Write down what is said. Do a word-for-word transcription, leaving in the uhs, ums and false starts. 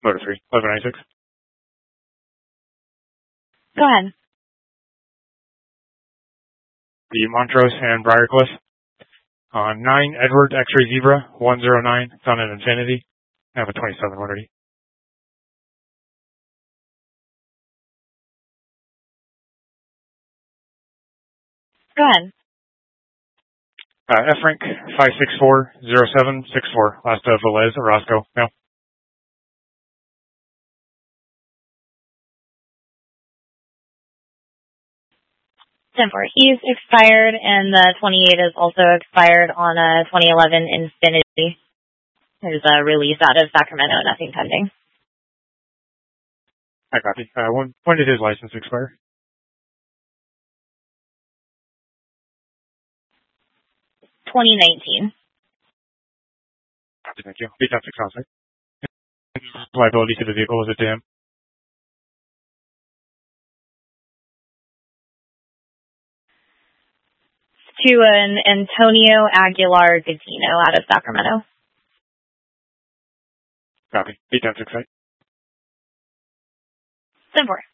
Motor three, eleven ninety-six. Go ahead. The Montrose and Briarcliff. On nine, Edward, X-Ray Zebra, one zero nine, found in Infinity. I have a twenty-seven already. Go ahead. Uh, F-Rank, five six four zero seven six four, last of Velez, Orozco, no. ten four. He's expired, and the twenty-eight is also expired on a twenty eleven Infinity. There's a release out of Sacramento, nothing pending. I copy. Uh, when, when did his license expire? twenty nineteen. Copy, thank you. B ten six on site. Liability to the vehicle, was it to him? To an Antonio Aguilar Gattino out of Sacramento. Copy. B ten six site. ten four.